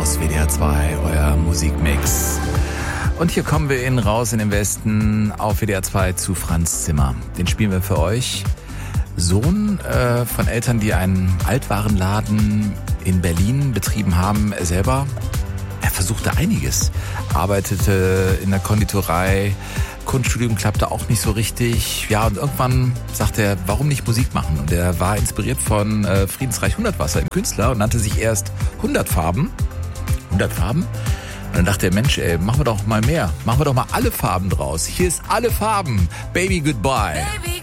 WDR 2, euer Musikmix. Und hier kommen wir raus in den Westen auf WDR 2 zu Franz Zimmer. Den spielen wir für euch. Sohn von Eltern, die einen Altwarenladen in Berlin betrieben haben. Er selber, er versuchte einiges. Arbeitete in der Konditorei. Kunststudium klappte auch nicht so richtig. Ja, und irgendwann sagte er, warum nicht Musik machen? Und er war inspiriert von Friedensreich Hundertwasser, im Künstler, und nannte sich erst 100 Farben. 100 Farben? Und dann dachte er, Mensch, machen wir doch mal mehr. Machen wir doch mal alle Farben draus. Hier ist alle Farben. Baby, goodbye. Baby.